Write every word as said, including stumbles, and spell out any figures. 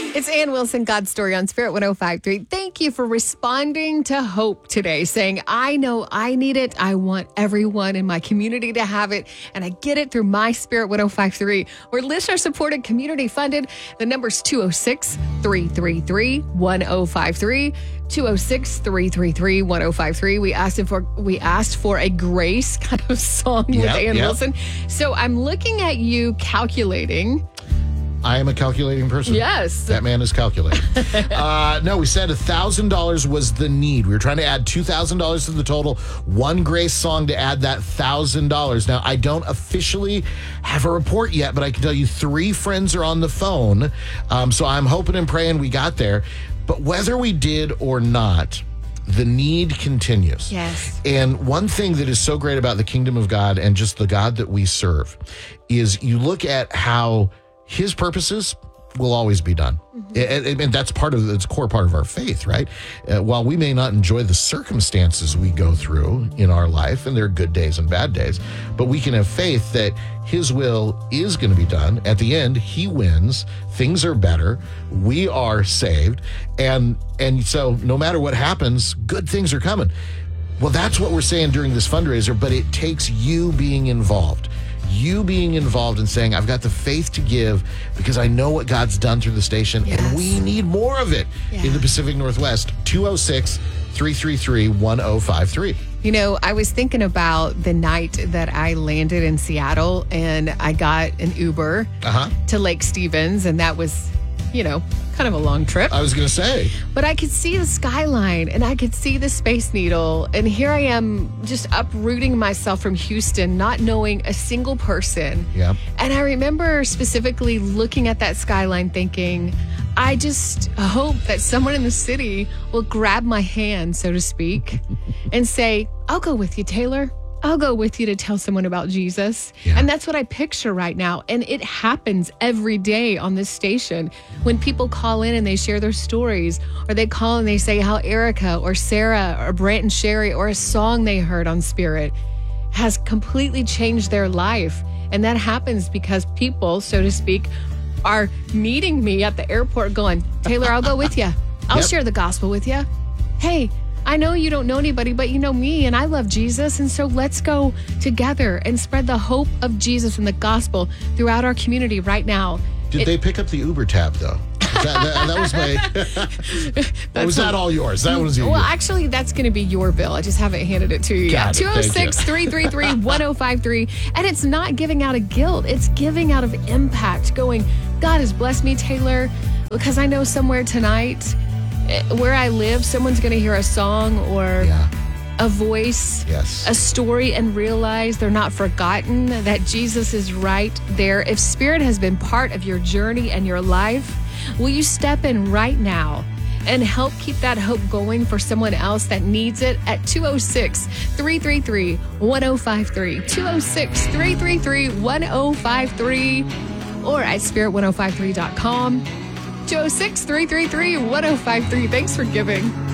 It's Ann Wilson, God's Story on Spirit one oh five point three. Thank you for responding to hope today, saying, I know I need it. I want everyone in my community to have it. And I get it through my Spirit one oh five point three. We're listener-supported, community-funded. The number's two oh six, three three three, one oh five three. two oh six, three three three, one oh five three. We asked for we asked for a grace kind of song Yep, with Ann yep. Wilson. So I'm looking at you calculating. I am a calculating person. Yes. That man is calculating. uh, no, we said one thousand dollars was the need. We were trying to add two thousand dollars to the total. One grace song to add that one thousand dollars. Now, I don't officially have a report yet, but I can tell you three friends are on the phone. Um, so I'm hoping and praying we got there. But whether we did or not, the need continues. Yes. And one thing that is so great about the kingdom of God and just the God that we serve is you look at how his purposes will always be done. Mm-hmm. And, and that's part of, it's a core part of our faith, right? Uh, while we may not enjoy the circumstances we go through in our life, and there are good days and bad days, but we can have faith that his will is going to be done. At the end, he wins. Things are better. We are saved. And, and so no matter what happens, good things are coming. Well, that's what we're saying during this fundraiser, but it takes you being involved. You being involved and saying, I've got the faith to give because I know what God's done through the station, yes. and we need more of it yeah. in the Pacific Northwest. two oh six, three three three, one oh five three. You know, I was thinking about the night that I landed in Seattle and I got an Uber uh-huh. to Lake Stevens, and that was, you know, kind of a long trip. I was going to say. But I could see the skyline and I could see the Space Needle. And here I am just uprooting myself from Houston, not knowing a single person. Yeah. And I remember specifically looking at that skyline thinking, I just hope that someone in the city will grab my hand, so to speak, and say, I'll go with you, Taylor. I'll go with you to tell someone about Jesus. Yeah. And that's what I picture right now. And it happens every day on this station when people call in and they share their stories, or they call and they say how Erica or Sarah or Brant and Sherry or a song they heard on Spirit has completely changed their life. And that happens because people, so to speak, are meeting me at the airport going, Taylor, I'll go with you. I'll Yep. share the gospel with you. Hey, I know you don't know anybody, but you know me, and I love Jesus. And so let's go together and spread the hope of Jesus and the gospel throughout our community right now. Did It- they pick up the Uber tab, though? That, that, that was my... or was that all yours? That was yours. Well, actually, that's going to be your bill. I just haven't handed it to you yet. Got it. Thank you. two oh six, three three three, one oh five three. And it's not giving out of guilt. It's giving out of impact, going, God has blessed me, Taylor, because I know somewhere tonight, eh, where I live, someone's going to hear a song or Yeah. a voice, Yes. a story, and realize they're not forgotten, that Jesus is right there. If Spirit has been part of your journey and your life, will you step in right now and help keep that hope going for someone else that needs it at two oh six, three three three, one oh five three, two oh six, three three three, one oh five three, or at spirit one oh five three dot com, two oh six, three three three, one oh five three. Thanks for giving.